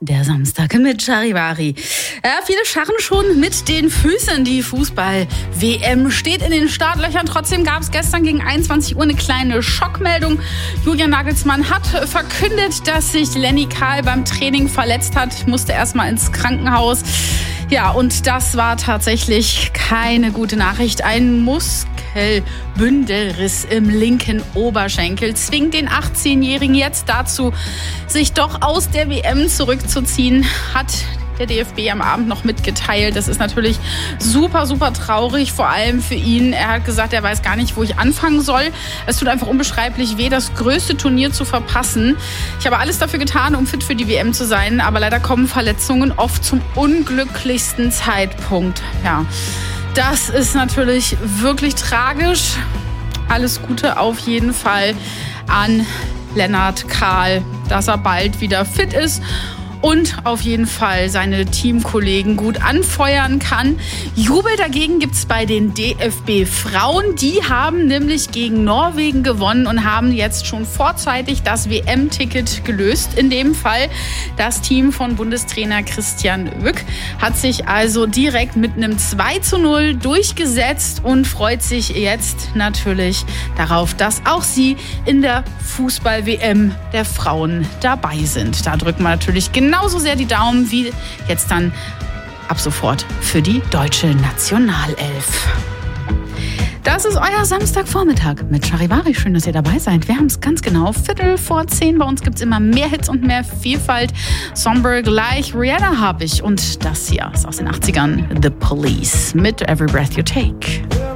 Der Samstag mit Charivari. Ja, viele scharren schon mit den Füßen. Die Fußball-WM steht in den Startlöchern. Trotzdem gab es gestern gegen 21 Uhr eine kleine Schockmeldung. Julian Nagelsmann hat verkündet, dass sich Lenny Kahl beim Training verletzt hat. Musste erstmal ins Krankenhaus. Ja, und das war tatsächlich keine gute Nachricht. Ein Muskelbündelriss im linken Oberschenkel zwingt den 18-Jährigen jetzt dazu, sich doch aus der WM zurückzuziehen, hat der DFB am Abend noch mitgeteilt. Das ist natürlich super, super traurig, vor allem für ihn. Er hat gesagt, er weiß gar nicht, wo ich anfangen soll. Es tut einfach unbeschreiblich weh, das größte Turnier zu verpassen. Ich habe alles dafür getan, um fit für die WM zu sein, aber leider kommen Verletzungen oft zum unglücklichsten Zeitpunkt. Ja, das ist natürlich wirklich tragisch. Alles Gute auf jeden Fall an Lennart Kahl, dass er bald wieder fit ist und auf jeden Fall seine Teamkollegen gut anfeuern kann. Jubel dagegen gibt es bei den DFB-Frauen. Die haben nämlich gegen Norwegen gewonnen und haben jetzt schon vorzeitig das WM-Ticket gelöst. In dem Fall das Team von Bundestrainer Christian Wück hat sich also direkt mit einem 2:0 durchgesetzt und freut sich jetzt natürlich darauf, dass auch sie in der Fußball-WM der Frauen dabei sind. Da drücken wir natürlich genauso sehr die Daumen wie jetzt dann ab sofort für die deutsche Nationalelf. Das ist euer Samstagvormittag mit Charivari. Schön, dass ihr dabei seid. Wir haben es ganz genau 10:15. Bei uns gibt es immer mehr Hits und mehr Vielfalt. Somber gleich Rihanna habe ich. Und das hier ist aus den 80ern. The Police mit Every Breath You Take.